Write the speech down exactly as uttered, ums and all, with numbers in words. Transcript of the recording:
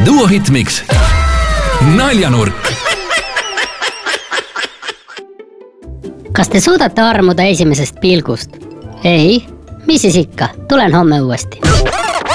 Duo Hitmix. Naljanurk. Kas te suudate armuda esimesest pilgust? Ei, mis siis ikka, tulen homme uuesti.